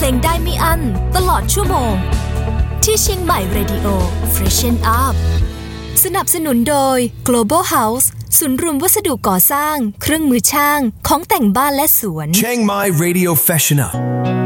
เพลงได้ไม่อั้นตลอดชั่วโมงที่เชียงใหม่ Radio Freshen Up สนับสนุนโดย Global House ศูนย์รวมวัสดุก่อสร้างเครื่องมือช่างของแต่งบ้านและสวน Chiang Mai Radio Freshen Up